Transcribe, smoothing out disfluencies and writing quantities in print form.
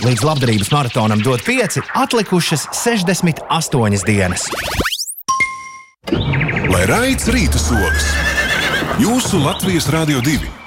Līdz labdarības maratonam dod 5, atlikušas 68 dienas. Lai raids rīta solis. Jūsu Latvijas Radio 2.